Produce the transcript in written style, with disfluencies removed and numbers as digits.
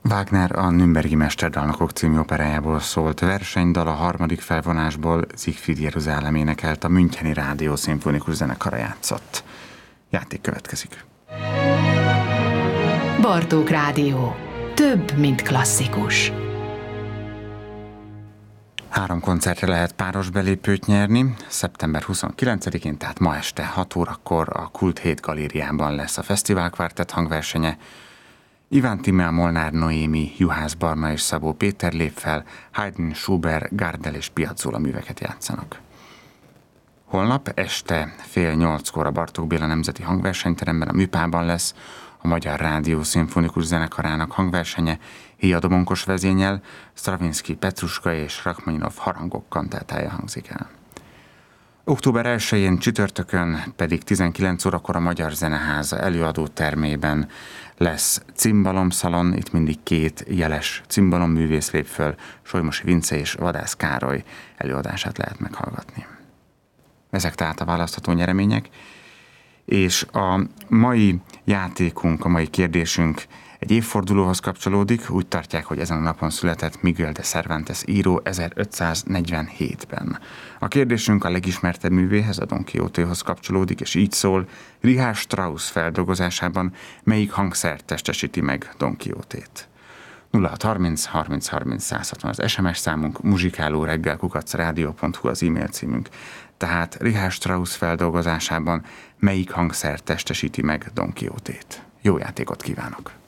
Wagner a Nürnbergi Mesterdalnokok című operájából szólt versenydal, a harmadik felvonásból Siegfried Jeruzsálem énekelt, a Müncheni Rádió Szimfonikus Zenekara játszott. Játék következik. Bartók Rádió. Több, mint klasszikus. 3 koncertre lehet páros belépőt nyerni. Szeptember 29-én, tehát ma este 6 órakor a Kult 7 galériában lesz a Fesztivál Quartett hangversenye. Iván Tímea, Molnár Noémi, Juhász Barna és Szabó Péter lép fel, Haydn, Schubert, Gardel és Piazzolla műveket játszanak. Holnap este fél 8-kor a Bartók Béla Nemzeti Hangversenyteremben, a Műpában lesz a Magyar Rádió Szimfonikus Zenekarának hangversenye, Hia Domonkos vezényel, Stravinsky, Petruska és Rachmaninov harangok kantátája hangzik el. Október 1-én csütörtökön pedig 19 órakor a Magyar Zeneháza előadótermében lesz cimbalomszalon, itt mindig 2 jeles cimbalomművész lép föl, Solymosi Vince és Vadász Károly előadását lehet meghallgatni. Ezek tehát a választható nyeremények, és a mai játékunk, a mai kérdésünk egy évfordulóhoz kapcsolódik. Úgy tartják, hogy ezen a napon született Miguel de Cervantes író 1547-ben. A kérdésünk a legismertebb művéhez, a Don Quixotéhoz kapcsolódik, és így szól: Richard Strauss feldolgozásában melyik hangszer testesíti meg Don Quixotét? 0630 30 30 160 az SMS számunk, muzsikálóreggel@radio.hu az e-mail címünk. Tehát Richard Strauss feldolgozásában melyik hangszer testesíti meg Don Quixotét? Jó játékot kívánok!